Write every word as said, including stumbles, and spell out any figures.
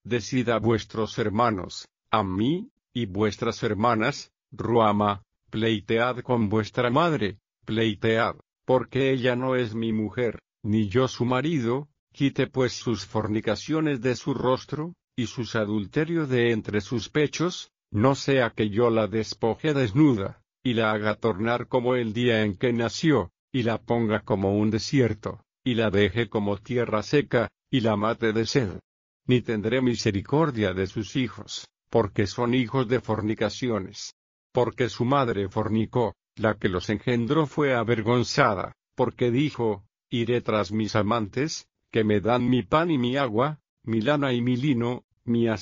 decid a vuestros hermanos, a mí, y vuestras hermanas, Ruama, pleitead con vuestra madre, pleitead, porque ella no es mi mujer, ni yo su marido, quite pues sus fornicaciones de su rostro, y sus adulterios de entre sus pechos, no sea que yo la despoje desnuda, y la haga tornar como el día en que nació, y la ponga como un desierto, y la deje como tierra seca, y la mate de sed. Ni tendré misericordia de sus hijos, porque son hijos de fornicaciones. Porque su madre fornicó, la que los engendró fue avergonzada, porque dijo, iré tras mis amantes, que me dan mi pan y mi agua, mi lana y mi lino, mi